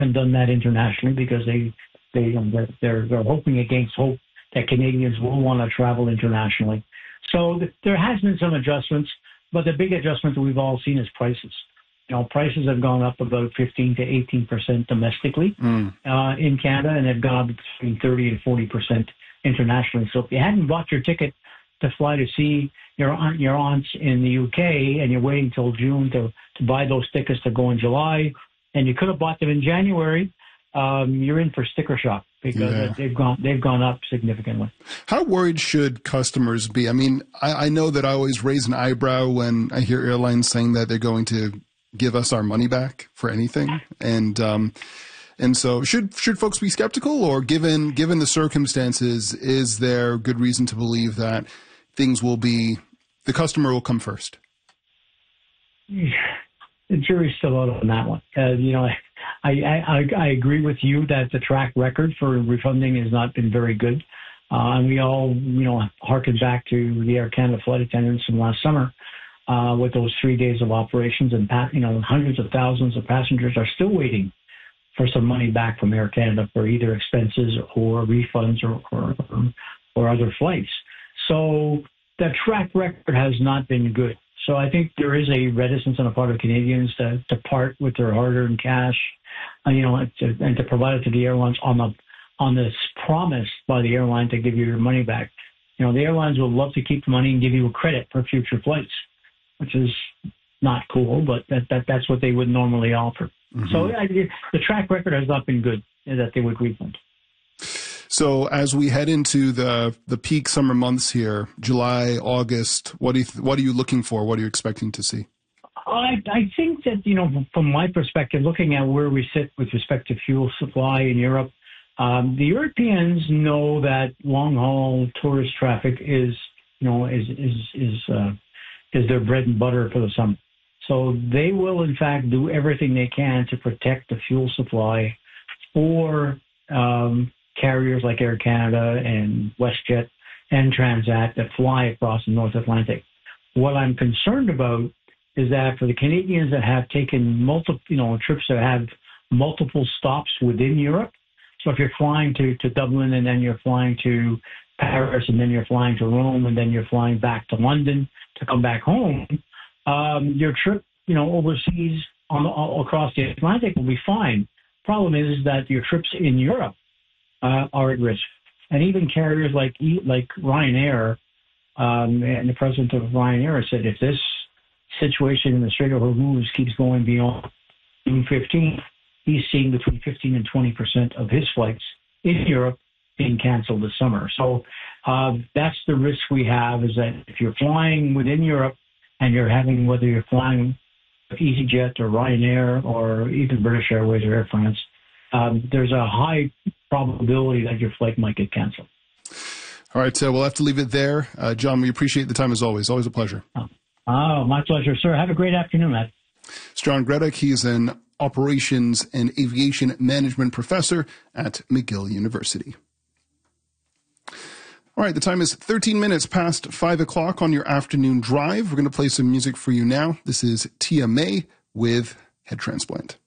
haven't done that internationally because they're hoping against hope that Canadians will want to travel internationally. So there has been some adjustments, but the big adjustment that we've all seen is prices. Prices have gone up about 15 to 18% domestically in Canada, and they've gone up between 30 and 40% internationally. So if you hadn't bought your ticket to fly to see your aunts in the UK, and you're waiting till June to buy those tickets to go in July, and you could have bought them in January, you're in for sticker shock because they've gone up significantly. How worried should customers be? I mean, I know that I always raise an eyebrow when I hear airlines saying that they're going to give us our money back for anything, and so should folks be skeptical, or given the circumstances, is there good reason to believe that the customer will come first? The jury's still out on that one. I agree with you that the track record for refunding has not been very good. And we all, harken back to the Air Canada flight attendants from last summer with those 3 days of operations, and hundreds of thousands of passengers are still waiting for some money back from Air Canada for either expenses or refunds or other flights. So the track record has not been good. So I think there is a reticence on the part of Canadians to part with their hard-earned cash, and to provide it to the airlines on this promise by the airline to give you your money back. The airlines would love to keep the money and give you a credit for future flights, which is not cool, but that's what they would normally offer. Mm-hmm. So the track record has not been good, that they would refund. So as we head into the peak summer months here, July, August, what are you looking for? What are you expecting to see? I think that, from my perspective, looking at where we sit with respect to fuel supply in Europe, the Europeans know that long-haul tourist traffic is their bread and butter for the summer. So they will, in fact, do everything they can to protect the fuel supply for carriers like Air Canada and WestJet and Transat that fly across the North Atlantic. What I'm concerned about is that for the Canadians that have taken multiple, trips that have multiple stops within Europe, so if you're flying to Dublin and then you're flying to Paris and then you're flying to Rome and then you're flying back to London to come back home, your trip, overseas across the Atlantic will be fine. Problem is that your trips in Europe are at risk. And even carriers like Ryanair, and the president of Ryanair said, if this situation in the Strait of Hormuz keeps going beyond June 15th, he's seeing between 15 and 20% of his flights in Europe being canceled this summer. So that's the risk we have, is that if you're flying within Europe and whether you're flying with EasyJet or Ryanair or even British Airways or Air France, there's a high probability that your flight might get canceled. All right, we'll have to leave it there. John, we appreciate the time as always. Always a pleasure. Oh, my pleasure, sir. Have a great afternoon, Matt. It's John Gredek. He's an operations and aviation management professor at McGill University. All right, the time is 13 minutes past 5 o'clock on your afternoon drive. We're going to play some music for you now. This is Tia May with Head Transplant.